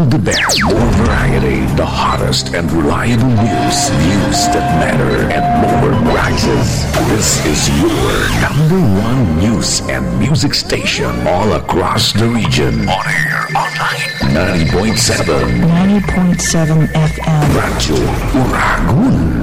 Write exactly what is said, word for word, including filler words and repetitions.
All the best, more variety, the hottest and reliable news, news that matter, and more prizes. This is your number one news and music station all across the region. On air, online, ninety point seven. ninety point seven F M. Radyo Uragun.